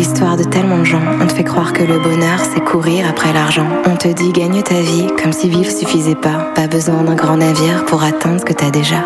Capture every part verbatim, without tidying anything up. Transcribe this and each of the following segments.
l'histoire de tellement de gens. On te fait croire que le bonheur, c'est courir après l'argent. On te dit gagne ta vie comme si vivre suffisait pas. Pas besoin d'un grand navire pour atteindre ce que t'as déjà.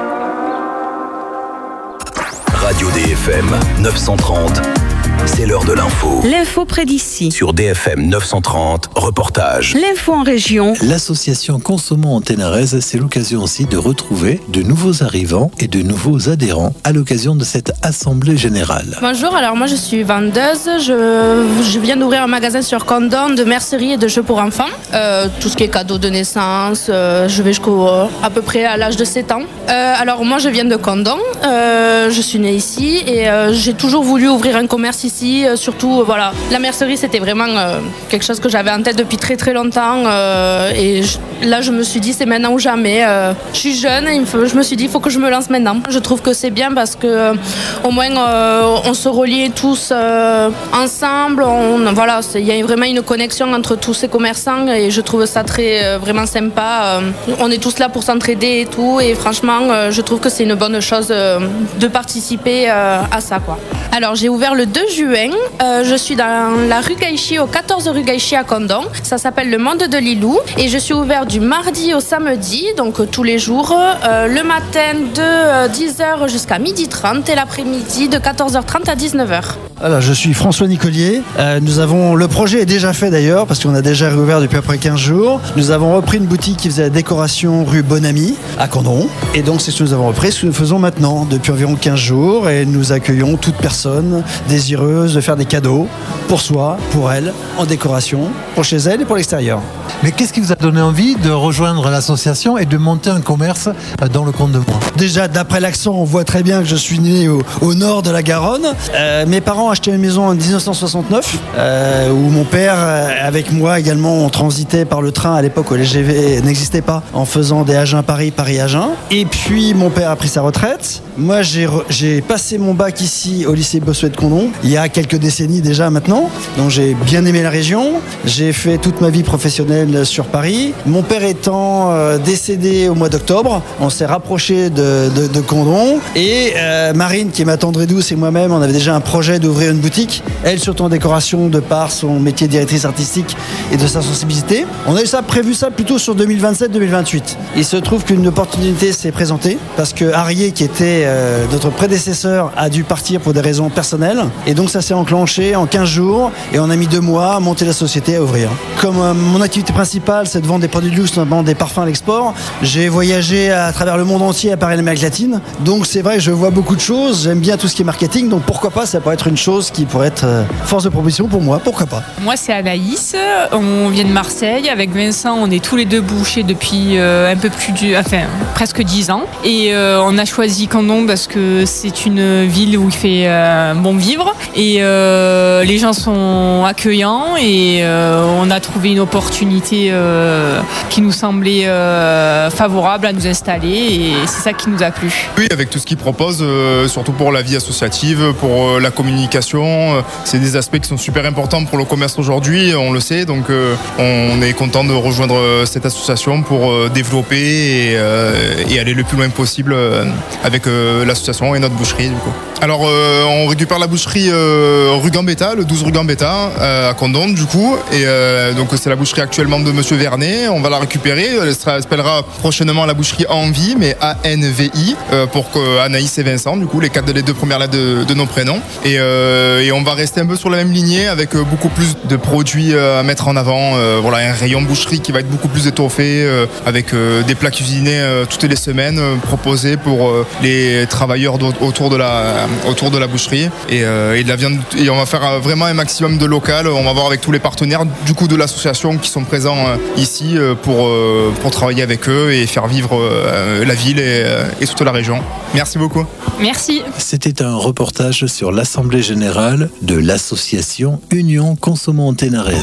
Radio D F M neuf cent trente, c'est l'heure de l'info. L'info près d'ici. Sur D F M neuf cent trente, reportage. L'info en région. L'association Consommons en Ténarèze, c'est l'occasion aussi de retrouver de nouveaux arrivants et de nouveaux adhérents à l'occasion de cette assemblée générale. Bonjour, alors moi je suis vendeuse. Je, je viens d'ouvrir un magasin sur Condom de mercerie et de jeux pour enfants. Euh, tout ce qui est cadeaux de naissance, euh, je vais jusqu'au euh, à peu près à l'âge de sept ans. Euh, alors moi je viens de Condom. Euh, je suis née ici et euh, j'ai toujours voulu ouvrir un commerce ici. Euh, surtout, euh, voilà, la mercerie c'était vraiment euh, quelque chose que j'avais en tête depuis très très longtemps. Euh, et je, là je me suis dit c'est maintenant ou jamais. Euh, je suis jeune, il me faut, je me suis dit il faut que je me lance maintenant. Je trouve que c'est bien parce que euh, au moins euh, on se relie tous euh, ensemble. On, voilà, il y a vraiment une connexion entre tous ces commerçants et je trouve ça très euh, vraiment sympa. Euh, on est tous là pour s'entraider et tout et franchement euh, je trouve que c'est une bonne chose euh, de participer euh, à ça quoi. Alors j'ai ouvert le deux juin, euh, je suis dans la rue Gaïchi, au quatorze rue Gaïchi à Condom. Ça s'appelle le Monde de Lilou et je suis ouvert du mardi au samedi, donc euh, tous les jours, euh, le matin de euh, dix heures jusqu'à midi trente et l'après-midi de quatorze heures trente à dix-neuf heures. Alors, je suis François Nicolier. Euh, nous avons, le projet est déjà fait d'ailleurs, parce qu'on a déjà réouvert depuis à peu près quinze jours. Nous avons repris une boutique qui faisait la décoration rue Bonamy, à Condom. Et donc, c'est ce que nous avons repris, ce que nous faisons maintenant, depuis environ quinze jours. Et nous accueillons toute personne désireuse de faire des cadeaux pour soi, pour elle, en décoration, pour chez elle et pour l'extérieur. Mais qu'est-ce qui vous a donné envie de rejoindre l'association et de monter un commerce dans le Comte de Moix ? Déjà, d'après l'accent, on voit très bien que je suis né au, au nord de la Garonne. Euh, mes parents ont acheté une maison en dix-neuf cent soixante-neuf, euh, où mon père, euh, avec moi également, on transitait par le train à l'époque où le L G V n'existait pas, en faisant des Agen-Paris, Paris-Agen. Et puis, mon père a pris sa retraite. Moi, j'ai, re, j'ai passé mon bac ici au lycée Bossuet de Condom, il y a quelques décennies déjà maintenant. Donc, j'ai bien aimé la région. J'ai fait toute ma vie professionnelle sur Paris. Mon père étant euh, décédé au mois d'octobre, on s'est rapproché de, de, de Condom. Et euh, Marine, qui est ma tendre et douce, et moi-même, on avait déjà un projet d'ouvrir une boutique. Elle, surtout en décoration, de par son métier de directrice artistique et de sa sensibilité. On a eu ça, prévu ça plutôt sur deux mille vingt-sept deux mille vingt-huit. Il se trouve qu'une opportunité s'est présentée parce que Arié, qui était euh, notre prédécesseur, a dû partir pour des raisons personnelles. Et donc, ça s'est enclenché en quinze jours et on a mis deux mois à monter la société, à ouvrir. Comme euh, mon activité principale, c'est de vendre des produits de luxe, notamment des parfums à l'export, j'ai voyagé à travers le monde entier à Paris et l'Amérique latine. Donc, c'est vrai que je vois beaucoup de choses. J'aime bien tout ce qui est marketing. Donc, pourquoi pas, ça pourrait être une chose qui pourrait être euh, force de proposition pour moi. Pourquoi pas. Moi, c'est Anaïs. On vient de Marseille. Avec Vincent, on est tous les deux bouchers depuis euh, un peu plus du, enfin, presque dix ans. Et euh, on a choisi Condom parce que c'est une ville où il fait euh, bon vivre. Et euh, les gens sont accueillants et euh, on a trouvé une opportunité euh, qui nous semblait euh, favorable à nous installer et c'est ça qui nous a plu. Oui, avec tout ce qu'ils proposent, euh, surtout pour la vie associative, pour euh, la communication, euh, c'est des aspects qui sont super importants pour le commerce aujourd'hui, on le sait, donc euh, on est content de rejoindre cette association pour euh, développer et, euh, et aller le plus loin possible euh, avec euh, l'association et notre boucherie du coup. Alors euh, on récupère la boucherie euh, rue Gambetta, le douze rue Gambetta euh, à Condom du coup et euh, donc c'est la boucherie actuellement de Monsieur Vernet, on va la récupérer, elle s'appellera prochainement la boucherie Envie mais A N V I euh, pour que Anaïs et Vincent du coup les quatre les deux premières lettres de, de nos prénoms et, euh, et on va rester un peu sur la même lignée avec euh, beaucoup plus de produits euh, à mettre en avant, euh, voilà un rayon boucherie qui va être beaucoup plus étoffé euh, avec euh, des plats cuisinés euh, toutes les semaines euh, proposés pour euh, les travailleurs autour de la autour de la boucherie et, euh, et de la viande et on va faire vraiment un maximum de local, on va voir avec tous les partenaires du coup de l'association qui sont présents euh, ici euh, pour, euh, pour travailler avec eux et faire vivre euh, la ville et, et toute la région. Merci beaucoup. Merci. C'était un reportage sur l'Assemblée Générale de l'association Union Consommons en Ténarèze.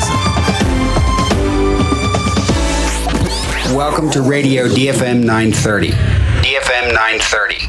Welcome to Radio D F M nine thirty. D F M nine thirty.